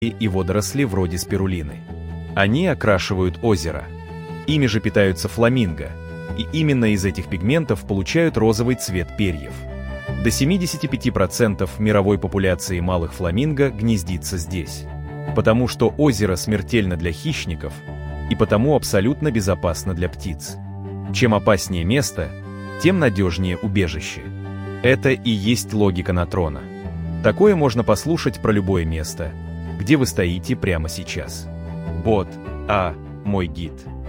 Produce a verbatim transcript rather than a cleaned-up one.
и водоросли вроде спирулины. Они окрашивают озеро. Ими же питаются фламинго, и именно из этих пигментов получают розовый цвет перьев. До семидесяти пяти процентов мировой популяции малых фламинго гнездится здесь, потому что озеро смертельно для хищников и потому абсолютно безопасно для птиц. Чем опаснее место, тем надежнее убежище. Это и есть логика Натрона. Такое можно послушать про любое место, где вы стоите прямо сейчас. Бот, а, мой гид.